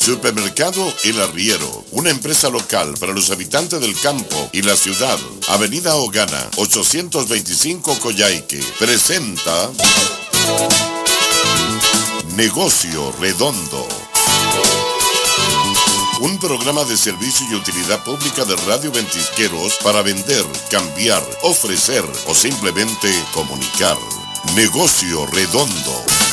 Supermercado El Arriero, una empresa local para los habitantes del campo y la ciudad. Avenida Ogana, 825 Coyhaique. Presenta Negocio Redondo. Un programa de servicio y utilidad pública de Radio Ventisqueros para vender, cambiar, ofrecer o simplemente comunicar. Negocio Redondo.